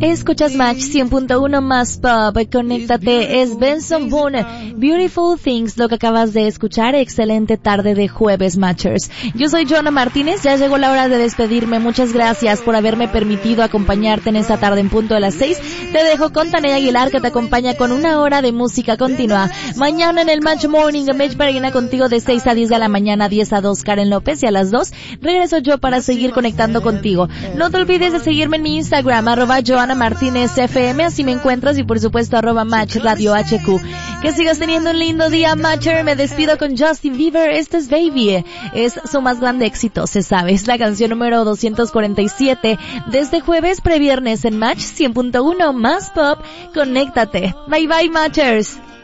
Escuchas Match 100.1 más pop, conéctate, es Benson Boone, Beautiful Things, lo que acabas de escuchar, excelente tarde de jueves, Matchers. Yo soy Joana Martínez, ya llegó la hora de despedirme, muchas gracias por haberme permitido acompañarte en esta tarde en punto de las 6, te dejo con Tania Aguilar que te acompaña con una hora de música continua. Mañana en el Match Morning, Match Parina contigo de 6 a 10 de la mañana, 10 a 2 Karen López y a las 2 regreso yo para seguir conectando contigo. No te olvides de seguirme en mi Instagram, @Joana Martínez FM, así me encuentras, y por supuesto @Match Radio HQ. Que sigas teniendo un lindo día, Matcher. Me despido con Justin Bieber, este es Baby. Es su más grande éxito, se sabe. Es la canción número 247 de este jueves previernes en Match 100.1 más pop. Conéctate. Bye bye, Matchers.